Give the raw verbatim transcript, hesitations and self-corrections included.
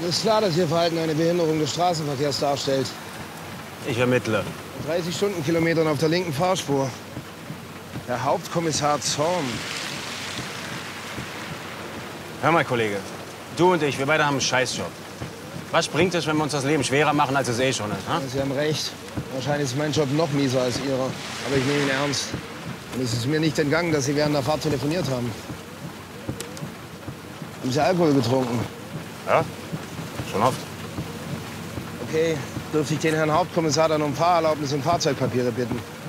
Mir ist klar, dass Ihr Verhalten eine Behinderung des Straßenverkehrs darstellt. Ich ermittle. dreißig Stundenkilometern auf der linken Fahrspur. Herr Hauptkommissar Zorn. Hör mal, Kollege. Du und ich, wir beide haben einen Scheißjob. Was bringt es, wenn wir uns das Leben schwerer machen, als es eh schon ist? Ha? Ja, Sie haben recht. Wahrscheinlich ist mein Job noch mieser als Ihrer. Aber ich nehme ihn ernst. Und es ist mir nicht entgangen, dass Sie während der Fahrt telefoniert haben. Haben Sie Alkohol getrunken? Ja, schon oft. Okay, dürfte ich den Herrn Hauptkommissar dann um Fahrerlaubnis und Fahrzeugpapiere bitten?